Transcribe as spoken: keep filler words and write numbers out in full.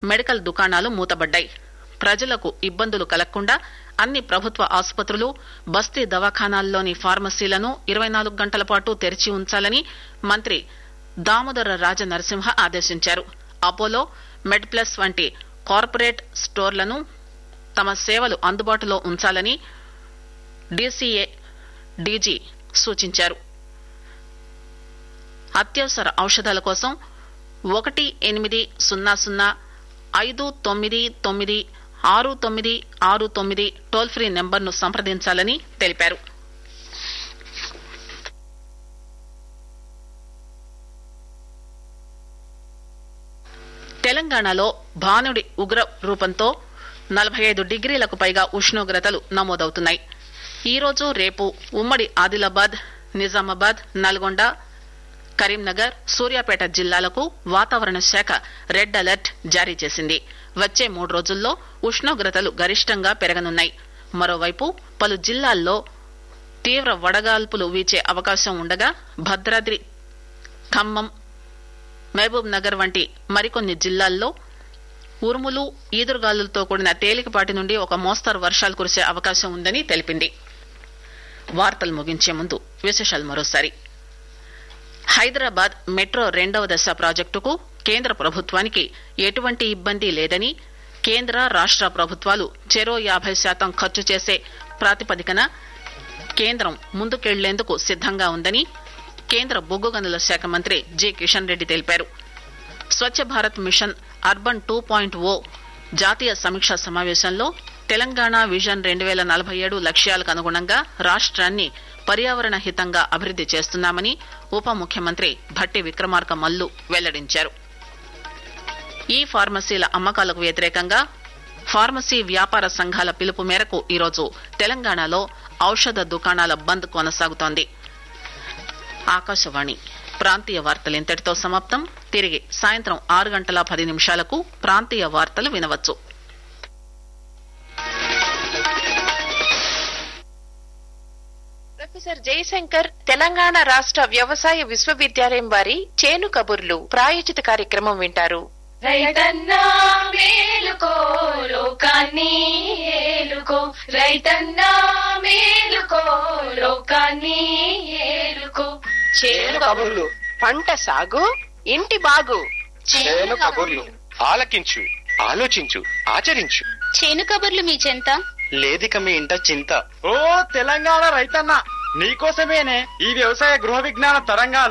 Medical దుకాణాలు మూతబడ్డాయి. ప్రజలకు ఇబ్బందులు కలగకుండా అన్ని ప్రభుత్వ ఆసుపత్రులు, బస్తీ దవాఖానాల్లోని ఫార్మసీలను ఇరవై నాలుగు గంటల పాటు తెరిచి ఉంచాలని మంత్రి దామోదర రాజ నరసింహ ఆదేశించారు. అపోలో, మెడ్ ప్లస్ వంటి కార్పొరేట్ స్టోర్లను తమ సేవలు అందుబాటులో ఉంచాలని డీసీఏ డీజీ సూచించారు. అత్యవసర ఔషధాల కోసం ఒకటి ఎనిమిది సున్నా సున్నా ఐదు తొమ్మిది తొమ్మిది ఆరు తొమ్మిది ఆరు తొమ్మిది టోల్ ఫ్రీ నెంబర్ను సంప్రదించాలని తెలిపారు. తెలంగాణలో భానుడి ఉగ్ర రూపంతో నలభై ఐదు డిగ్రీలకు పైగా ఉష్ణోగ్రతలు నమోదవుతున్నాయి. ఈరోజు రేపు ఉమ్మడి ఆదిలాబాద్, నిజామాబాద్, నల్గొండ, కరీంనగర్, సూర్యాపేట జిల్లాలకు వాతావరణ శాఖ రెడ్ అలర్ట్ జారీ చేసింది. వచ్చే మూడు రోజుల్లో ఉష్ణోగ్రతలు గరిష్టంగా పెరగనున్నాయి. మరోవైపు పలు జిల్లాల్లో తీవ్ర వడగాల్పులు వీచే అవకాశం ఉండగా భద్రాద్రి, ఖమ్మం, మహబూబ్ నగర్ వంటి మరికొన్ని జిల్లాల్లో ఉరుములు, ఈదురుగాలులతో కూడిన తేలికపాటి నుండి ఒక మోస్తరు వర్షాలు కురిసే అవకాశం ఉందని తెలిపింది. వార్తలు ముగించే ముందు విశేషాలు మరోసారి. హైదరాబాద్ మెట్రో రెండవ దశ ప్రాజెక్టుకు కేంద్ర ప్రభుత్వానికి ఎటువంటి ఇబ్బంది లేదని, కేంద్ర రాష్ట ప్రభుత్వాలు చెరో యాభై శాతం ఖర్చు చేసే ప్రాతిపదికన కేంద్రం ముందుకెళ్లేందుకు సిద్దంగా ఉందని కేంద్ర బొగ్గు గనుల శాఖ మంత్రి జి కిషన్ రెడ్డి తెలిపారు. Swachh Bharat machine urban two point ఓ జాతీయ సమీక్షా సమావేశంలో తెలంగాణ విజన్ రెండు వేల నలభై ఏడు లక్ష్యాలకు అనుగుణంగా రాష్ట్రాన్ని పర్యావరణ హితంగా అభివృద్ది చేస్తున్నామని ఉప ముఖ్యమంత్రి భట్టి విక్రమార్క మల్లు వెల్లడించారు. ఈ ఫార్మసీల అమ్మకాలకు వ్యతిరేకంగా ఫార్మసీ వ్యాపార సంఘాల పిలుపు మేరకు ఈరోజు తెలంగాణలో ఔషధ దుకాణాల బంద్ కొనసాగుతోంది. ఆకాశవాణి ప్రాంతీయ వార్తలు ఇంతటితో సమాప్తం. తిరిగి సాయంత్రం ఆరు గంటల పది నిమిషాలకు ప్రాంతీయ వార్తలు వినవచ్చు. ప్రొఫెసర్ జయశంకర్ తెలంగాణ రాష్ట్ర వ్యవసాయ విశ్వవిద్యాలయం వారి చేను కబుర్లు ప్రాయోజిత కార్యక్రమం వింటారు. రైతన్నా మేలుకో లోకాన్ని ఏలుకో, రైతన్నా మేలుకో లోకాన్ని ఏలుకో. చేను కబుర్లు, పంట సాగు, ఇంటి బాగు. చేను కబుర్లు ఆలకించు, ఆలోచించు, ఆచరించు. చేను కబుర్లు మీ చెంత లేదిక మీ ఇంట చింత. ఓ తెలంగాణ రైతన్న, నీకోసమేనే ఈ వ్యవసాయ గృహ విజ్ఞాన తరంగాలు